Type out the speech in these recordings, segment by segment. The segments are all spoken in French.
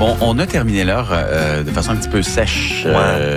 Bon, on a terminé l'heure de façon un petit peu sèche.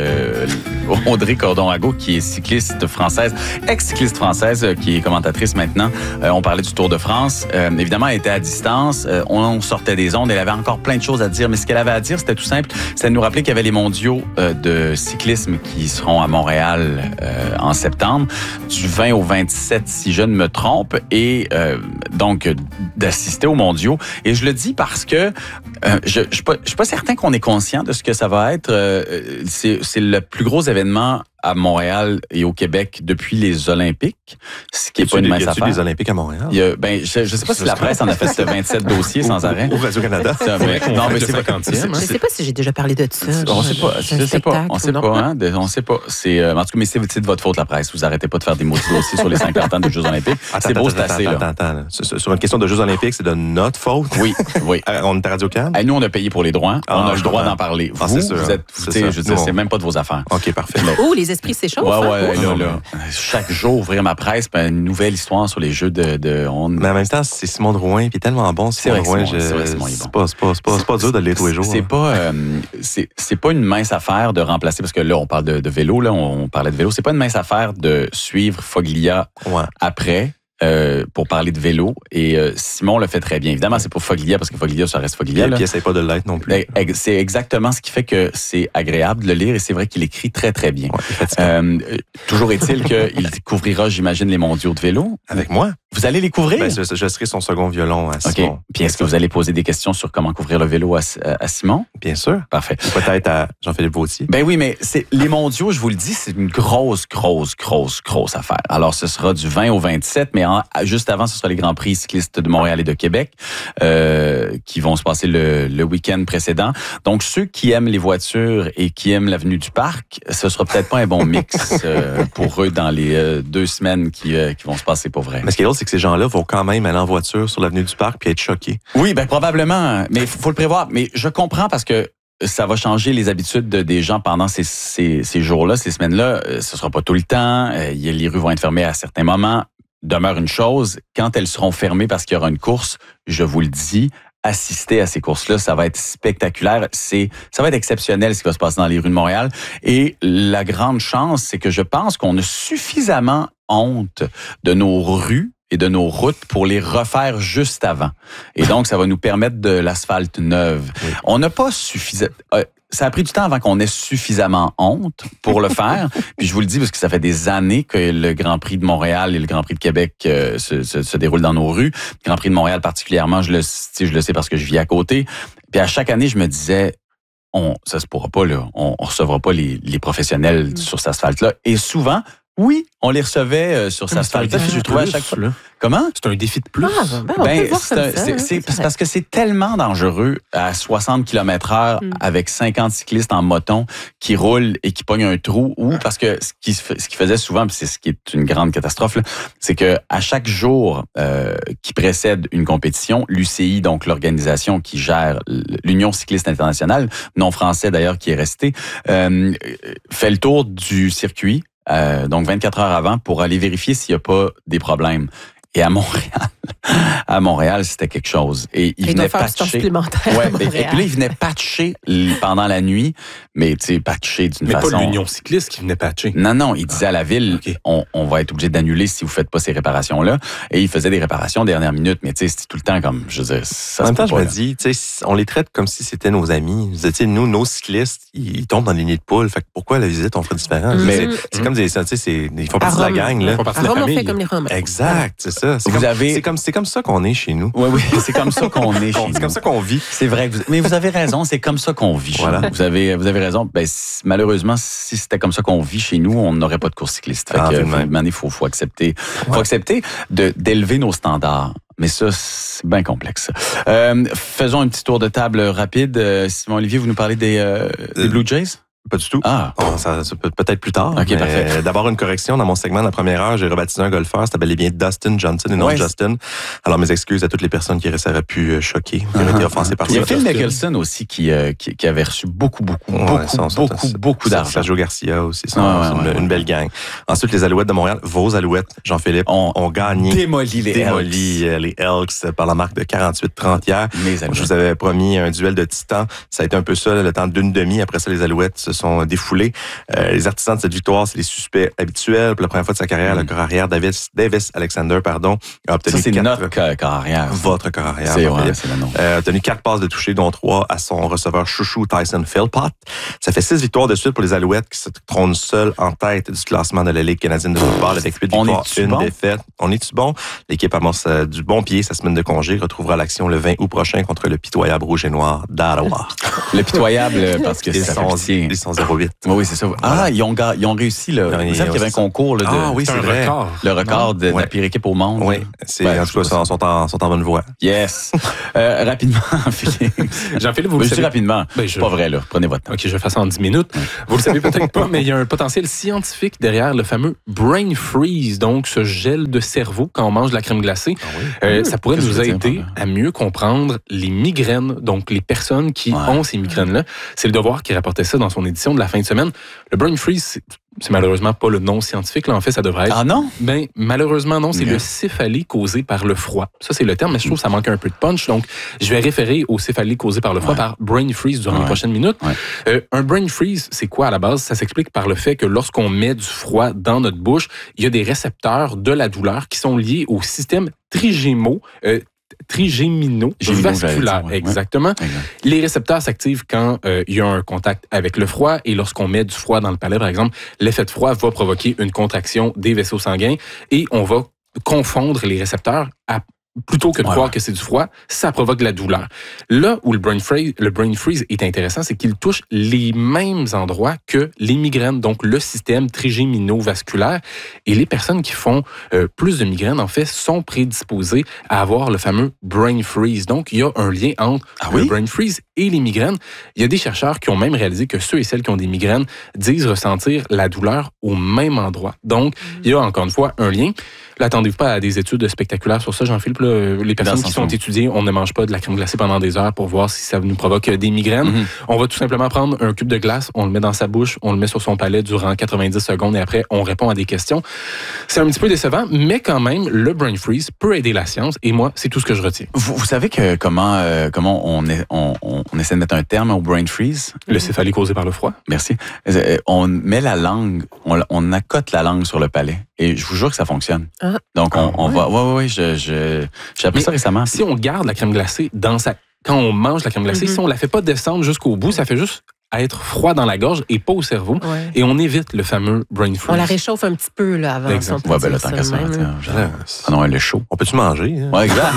Audrey Cordon-Rago, qui est cycliste française, ex-cycliste française, qui est commentatrice maintenant. On parlait du Tour de France. Évidemment, elle était à distance. On sortait des ondes. Elle avait encore plein de choses à dire. Mais ce qu'elle avait à dire, c'était tout simple. C'était de nous rappeler qu'il y avait les mondiaux de cyclisme qui seront à Montréal en septembre, du 20 au 27, si je ne me trompe. Et donc, d'assister aux mondiaux. Et je le dis parce que je suis pas certain qu'on est conscient de ce que ça va être. C'est le plus gros événement à Montréal et au Québec depuis les Olympiques, ce qui est pas une mince affaire. Y a-t-il des Olympiques à Montréal? Je sais pas si la presse en a fait 27 dossiers sans arrêt. Au Radio-Canada. Non, mais c'est 50e. Je sais pas si j'ai déjà parlé de ça. On sait pas. On sait pas. En tout cas, mais c'est de votre faute, la presse. Vous arrêtez pas de faire des mots dossiers sur les 50 ans des Jeux Olympiques. C'est beau, c'est assez, là. Attends. Sur une question de Jeux Olympiques, c'est de notre faute? Oui. On est à Radio-Can? Nous, on a payé pour les droits. On a le droit d'en parler. Vous êtes, c'est même pas de vos affaires. OK, parfait. Oh, les esprits s'échauffent. Là. Chaque jour, ouvrir ma presse, puis une nouvelle histoire sur les Jeux de Mais en même temps, c'est Simon Drouin, puis il est tellement bon, Simon Drouin. C'est pas dur de le lire tous les jours. C'est pas une mince affaire de remplacer, parce que là, on parle de vélo, là, on parlait de vélo. C'est pas une mince affaire de suivre Foglia après. Pour parler de vélo. Et Simon le fait très bien. Évidemment, c'est pour Foglia, parce que Foglia, ça reste Foglia. Et puis, il essaie pas de l'être non plus. C'est exactement ce qui fait que c'est agréable de le lire, et c'est vrai qu'il écrit très, très bien. Toujours est-il qu'il couvrira, j'imagine, les mondiaux de vélo. Avec moi? Vous allez les couvrir? Je serai son second violon à Simon. OK. Puis est-ce que vous allez poser des questions sur comment couvrir le vélo à Simon? Bien sûr. Parfait. Peut-être à Jean-Philippe Vautier. Ben oui, mais les mondiaux, je vous le dis, c'est une grosse affaire. Alors, ce sera du 20 au 27, mais juste avant, ce sera les Grands Prix cyclistes de Montréal et de Québec qui vont se passer le week-end précédent. Donc, ceux qui aiment les voitures et qui aiment l'avenue du Parc, ce sera peut-être pas un bon mix pour eux dans les 2 semaines qui vont se passer pour vrai. Mais ce qui est drôle, c'est que ces gens-là vont quand même aller en voiture sur l'avenue du Parc puis être choqués. Oui, ben probablement. Mais il faut le prévoir. Mais je comprends parce que ça va changer les habitudes des gens pendant ces jours-là, ces semaines-là. Ce sera pas tout le temps. Les rues vont être fermées à certains moments. Demeure une chose, quand elles seront fermées parce qu'il y aura une course, je vous le dis, assister à ces courses-là, ça va être spectaculaire. Ça va être exceptionnel ce qui va se passer dans les rues de Montréal. Et la grande chance, c'est que je pense qu'on a suffisamment honte de nos rues et de nos routes pour les refaire juste avant. Et donc, ça va nous permettre de l'asphalte neuve. Oui. On n'a pas suffisamment... ça a pris du temps avant qu'on ait suffisamment honte pour le faire. Puis je vous le dis parce que ça fait des années que le Grand Prix de Montréal et le Grand Prix de Québec se déroulent dans nos rues. Le Grand Prix de Montréal particulièrement, je le sais parce que je vis à côté. Puis à chaque année, je me disais... ça se pourra pas, là. On recevra pas les professionnels sur cet asphalte-là. Et souvent... Oui, on les recevait sur sa asphalte. Je trouvais à chaque fois. Comment? C'est un défi de plus. C'est parce que c'est tellement dangereux à 60 km/h avec 50 cyclistes en moton qui roulent et qui pognent un trou. Ou parce que ce qui faisait souvent, puis c'est ce qui est une grande catastrophe, là, c'est que à chaque jour qui précède une compétition, l'UCI, donc l'organisation qui gère l'Union cycliste internationale, non français d'ailleurs qui est resté, fait le tour du circuit. Donc 24 heures avant pour aller vérifier s'il n'y a pas des problèmes. Et à Montréal, c'était quelque chose. Et il venait patcher. Et puis là, il venait patcher pendant la nuit, mais tu sais, patcher d'une façon... Mais pas l'Union cycliste qui venait patcher. Non, il disait à la ville, on va être obligé d'annuler si vous faites pas ces réparations-là. Et il faisait des réparations dernière minute, mais tu sais, c'était tout le temps comme, je veux dire, ça. En même temps, je me dis, tu sais, on les traite comme si c'était nos amis. Je disais, tu sais, nous, nos cyclistes, ils tombent dans les nids de poules. Fait que pourquoi la visite, on ferait différent? Mais c'est comme des, tu sais, ils font partie de la gang, là. Ils font partie de la famille. On fait comme les Romains. Exact, c'est ça. C'est comme ça qu'on est chez nous. Oui, c'est comme ça qu'on est chez nous. C'est comme ça qu'on vit. C'est vrai. Mais vous avez raison, c'est comme ça qu'on vit chez nous. Vous avez raison. Ben, malheureusement, si c'était comme ça qu'on vit chez nous, on n'aurait pas de course cycliste. Fait que, il faut accepter. Faut accepter d'élever nos standards. Mais ça, c'est bien complexe. Faisons un petit tour de table rapide. Simon Olivier, vous nous parlez des Blue Jays? Pas du tout. Ah. Bon, ça peut peut-être plus tard. OK, parfait. D'abord, une correction. Dans mon segment de la première heure, j'ai rebaptisé un golfeur. C'était bel et bien Dustin Johnson et non Justin. Alors, mes excuses à toutes les personnes qui auraient pu choquer, qui auraient été offensées par ça. Il y a Phil Mickelson aussi qui avait reçu beaucoup d'argent. Sergio Garcia aussi. C'est une belle gang. Ensuite, les Alouettes de Montréal, vos Alouettes, Jean-Philippe, ont gagné. Démoli les Elks par la marque de 48-30 hier. Je vous avais promis un duel de titans. Ça a été un peu ça, le temps d'une demi. Après ça, les Alouettes se sont défoulés. Les artisans de cette victoire, c'est les suspects habituels. Pour la première fois de sa carrière, le corps arrière Davis Alexander, a obtenu ça, c'est notre corps arrière. Votre corps arrière. C'est le nom. A obtenu 4 passes de toucher, dont 3 à son receveur chouchou Tyson Philpott. Ça fait 6 victoires de suite pour les Alouettes qui se trônent seuls en tête du classement de la Ligue canadienne de football avec 8 victoires, une défaite. On est-tu bon? L'équipe amorce du bon pied sa semaine de congé, retrouvera l'action le 20 août prochain contre le pitoyable rouge et noir d'Ottawa. Le pitoyable, parce que ils sont 0-8. Oui, c'est ça. Ah, ils ont réussi. Vous savez qu'il y avait un concours. Oui, c'est vrai. Le record de la pire équipe au monde. Oui, en tout cas, sont en bonne voie. Yes. Rapidement, Félix. Jean-Philippe, vous le savez. Rapidement. Pas vrai, là. Prenez votre temps. OK, je vais faire ça en 10 minutes. Vous le savez peut-être pas, mais il y a un potentiel scientifique derrière le fameux brain freeze, donc ce gel de cerveau quand on mange de la crème glacée. Ça pourrait nous aider à mieux comprendre les migraines, donc les personnes qui ont ces migraines-là. C'est le Devoir qui rapportait ça dans son édition de la fin de semaine. Le brain freeze, c'est malheureusement pas le nom scientifique. Là, en fait, ça devrait être... Ah non? Ben, malheureusement, non. C'est le céphalie causé par le froid. Ça, c'est le terme, mais je trouve que ça manque un peu de punch. Donc, je vais référer au céphalie causé par le froid par brain freeze durant les prochaines minutes. Un brain freeze, c'est quoi à la base? Ça s'explique par le fait que lorsqu'on met du froid dans notre bouche, il y a des récepteurs de la douleur qui sont liés au système trigémino-vasculaire. Exactement. Les récepteurs s'activent quand il y a un contact avec le froid et lorsqu'on met du froid dans le palais, par exemple, l'effet de froid va provoquer une contraction des vaisseaux sanguins et on va confondre les récepteurs plutôt que de croire que c'est du froid, ça provoque de la douleur. Là où le brain freeze est intéressant, c'est qu'il touche les mêmes endroits que les migraines, donc le système trigémino-vasculaire. Et les personnes qui font plus de migraines, en fait, sont prédisposées à avoir le fameux brain freeze. Donc, il y a un lien entre le brain freeze et les migraines. Il y a des chercheurs qui ont même réalisé que ceux et celles qui ont des migraines disent ressentir la douleur au même endroit. Donc, il y a encore une fois un lien. Là, attendez-vous pas à des études spectaculaires sur ça, Jean-Philippe. Les personnes qui sont étudiées, on ne mange pas de la crème glacée pendant des heures pour voir si ça nous provoque des migraines. On va tout simplement prendre un cube de glace, on le met dans sa bouche, on le met sur son palais durant 90 secondes et après, on répond à des questions. C'est un petit peu décevant, mais quand même, le brain freeze peut aider la science et moi, c'est tout ce que je retiens. Vous savez que comment on essaie de mettre un terme au brain freeze? Le céphalie causé par le froid. Merci. On met la langue, on accote la langue sur le palais. Et je vous jure que ça fonctionne. Donc, on va... Oui, j'ai appris ça récemment. Si on garde la crème glacée quand on mange la crème glacée, si on la fait pas descendre jusqu'au bout, ça fait juste à être froid dans la gorge et pas au cerveau. Et on évite le fameux brain freeze. On la réchauffe un petit peu là, avant. Exact. Tant qu'à ça. Non, elle est chaud. On peut-tu manger? Hein? Oui, exact.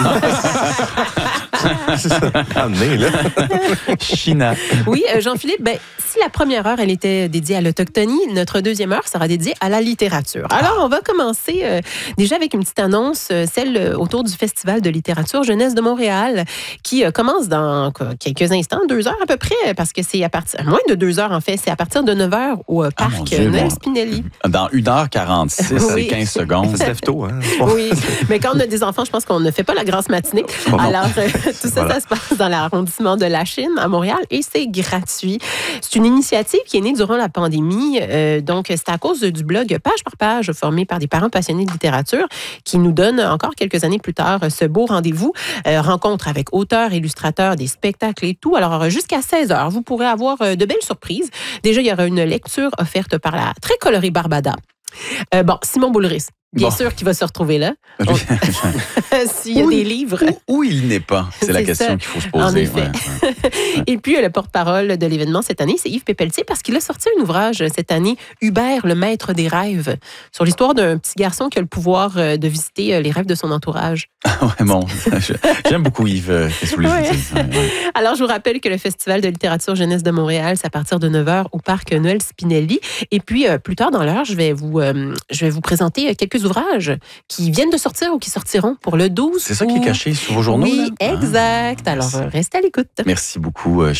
C'est ça. Amené, là. China. Oui, Jean-Philippe, si la première heure, elle était dédiée à l'autochtonie, notre deuxième heure sera dédiée à la littérature. Alors, on va commencer déjà avec une petite annonce, celle autour du Festival de littérature jeunesse de Montréal, qui commence dans quelques instants, 2 heures à peu près, parce que c'est à partir, moins de 2 heures en fait, c'est à partir de 9 heures au parc Noël Spinelli. Dans 1h46 et 15 secondes. Ça se lève tôt, hein? Oui, mais quand on a des enfants, je pense qu'on ne fait pas la grasse matinée. Alors, tout ça, ça se passe dans l'arrondissement de la Chine, à Montréal, et c'est gratuit. C'est une initiative qui est née durant la pandémie. Donc, c'est à cause du blog Page par Page, formé par des parents passionnés de littérature, qui nous donne encore quelques années plus tard ce beau rendez-vous. Rencontre avec auteurs, illustrateurs, des spectacles et tout. Alors, jusqu'à 16h, vous pourrez avoir de belles surprises. Déjà, il y aura une lecture offerte par la très colorée Barbada. Simon Boulris. Bien sûr qu'il va se retrouver là. S'il y a des livres. Où il n'est pas, c'est la question qu'il faut se poser. En effet. Et puis, le porte-parole de l'événement cette année, c'est Yves Pépeltier, parce qu'il a sorti un ouvrage cette année, Hubert, le maître des rêves, sur l'histoire d'un petit garçon qui a le pouvoir de visiter les rêves de son entourage. J'aime beaucoup Yves. Alors, je vous rappelle que le Festival de littérature jeunesse de Montréal, c'est à partir de 9h au parc Noël Spinelli. Et puis, plus tard dans l'heure, je vais vous présenter quelques ouvrages qui viennent de sortir ou qui sortiront pour le 12. C'est ça qui est caché sous vos journaux? Oui, là? exact. Alors, restez à l'écoute. Merci beaucoup,